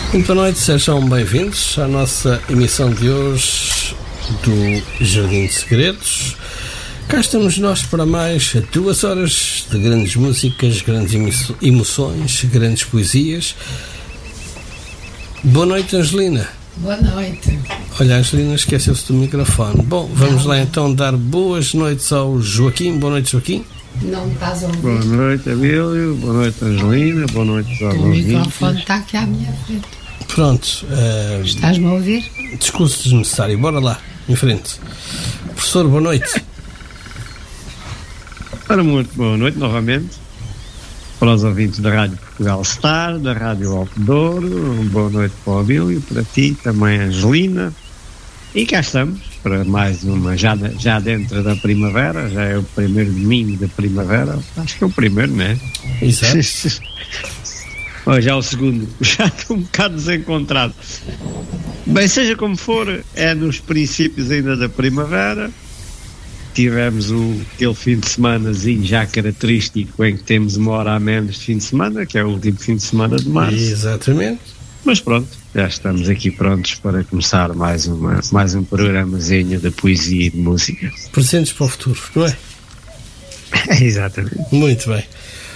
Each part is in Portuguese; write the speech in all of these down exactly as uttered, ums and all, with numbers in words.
Muito boa noite, sejam bem-vindos à nossa emissão de hoje do Jardim de Segredos. Cá estamos nós para mais duas horas de grandes músicas, grandes emoções, grandes poesias. Boa noite, Angelina. Boa noite. Olha, a Angelina esqueceu-se do microfone. Bom, vamos lá então dar boas noites ao Joaquim. Boa noite, Joaquim. Não me estás a ouvir? Boa noite, Abílio. Boa noite, Angelina. Boa noite aos ouvintes. O microfone está aqui à minha frente. Pronto. Uh, Estás-me a ouvir? Discurso desnecessário. Bora lá, em frente. Professor, boa noite. Ora, muito boa noite novamente para os ouvintes da Rádio Portugal Star, da Rádio Alto Douro. Boa noite para o Abílio, para ti, também Angelina. E cá estamos para mais uma, já, já dentro da primavera, já é o primeiro domingo da primavera. Acho que é o primeiro, não é? Exato. Oh, já o segundo, já estou um bocado desencontrado. Bem, seja como for, é nos princípios ainda da primavera. Tivemos o, aquele fim de semanazinho já característico em que temos uma hora a menos de fim de semana, que é o último fim de semana de março. Exatamente. Mas pronto, já estamos aqui prontos para começar mais, uma, mais um programazinho de poesia e de música. Presentes para o futuro, não é? Exatamente. Muito bem.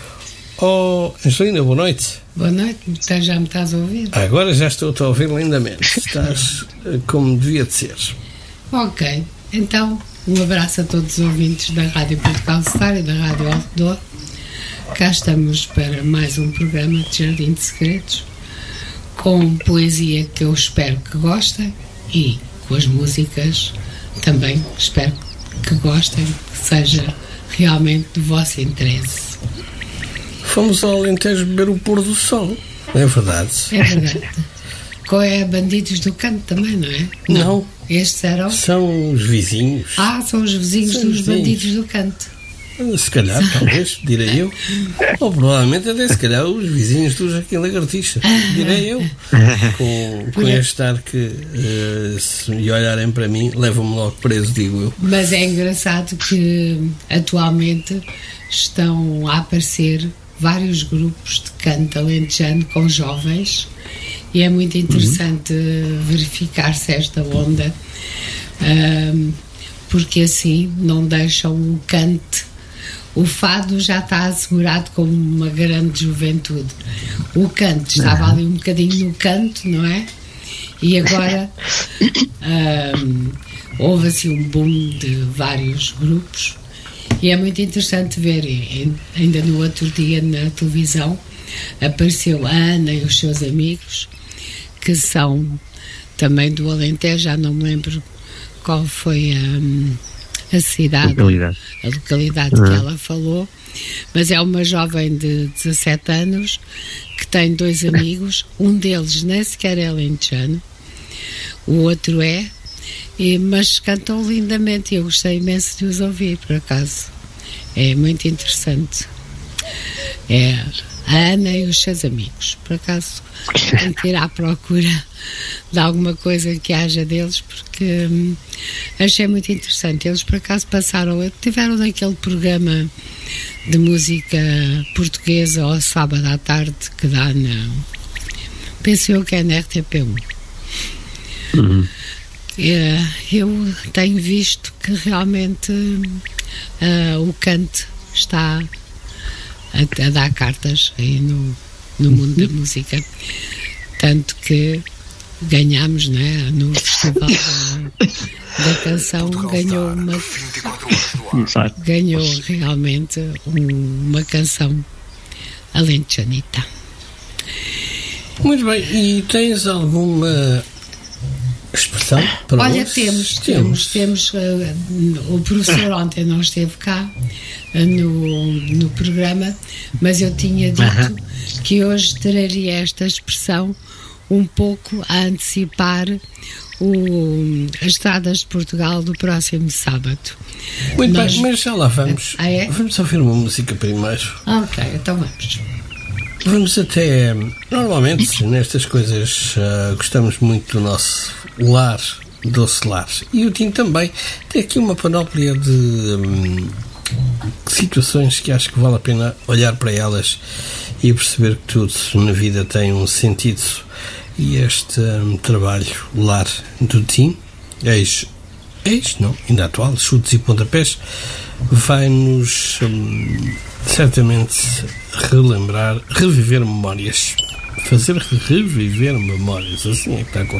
Oh, Angelina, boa noite. Boa noite, já me estás a ouvir? Agora já estou a ouvir lindamente. Estás como devia de ser. Ok, então um abraço a todos os ouvintes da Rádio Portugal Star e da Rádio Alto Douro. Cá estamos para mais um programa de Jardim de Segredos, com poesia que eu espero que gostem e com as músicas também espero que gostem, que seja realmente do vosso interesse. Fomos ao Alentejo beber o pôr do sol, é verdade? É verdade. Qual é? Bandidos do Canto também, não é? Não. não. Estes eram? São os vizinhos. Ah, são os vizinhos são dos vizinhos. Bandidos do Canto. Se calhar, talvez, direi eu. Ou provavelmente até se calhar os vizinhos do Joaquim Lagartixa, direi eu. Com, com este ar que, uh, se me olharem para mim, levam-me logo preso, digo eu. Mas é engraçado que atualmente estão a aparecer vários grupos de canto alentejano com jovens e é muito interessante uhum. verificar-se esta onda, um, porque assim não deixam o canto. O fado já está assegurado como uma grande juventude. O canto estava ali um bocadinho no canto, não é? E agora um, houve assim um boom de vários grupos e é muito interessante ver. Ainda no outro dia na televisão apareceu a Ana e os seus amigos, que são também do Alentejo, já não me lembro qual foi a, a cidade, localidade. a localidade uhum. que ela falou, mas é uma jovem de dezassete anos que tem dois amigos, um deles nem sequer é alentejano, o outro é, e, mas cantam lindamente, eu gostei imenso de os ouvir, por acaso. É muito interessante. É a Ana e os seus amigos, por acaso tenho que ir à procura de alguma coisa que haja deles, porque hum, achei muito interessante. Eles por acaso passaram, tiveram naquele programa de música portuguesa ao sábado à tarde que dá na, penso eu que é na R T P um. Uhum. É, eu tenho visto que realmente uh, o canto está a, a dar cartas aí no, no mundo da música, tanto que ganhámos, né, no Festival da, da Canção, ganhou uma ganhou realmente um, uma canção alentejanita. Muito bem, e tens alguma expressão para Olha, nós? temos, temos, temos, uh, o professor ontem não esteve cá uh, no, no programa, mas eu tinha dito uh-huh. que hoje traria esta expressão um pouco a antecipar o, as estradas de Portugal do próximo sábado. Muito Nós... bem, mas já lá vamos. Ah, é? Vamos ouvir uma música primeiro. Ok, então vamos. Vamos até... Normalmente, nestas coisas, uh, gostamos muito do nosso lar, doce lar. E o Tim também tem aqui uma panóplia de um, situações que acho que vale a pena olhar para elas e perceber que tudo na vida tem um sentido. E este um, trabalho lar do Tim, ex, ex, não, ainda atual, Chutes e Pontapés, vai-nos hum, certamente relembrar, reviver memórias. Fazer reviver memórias, assim é que está a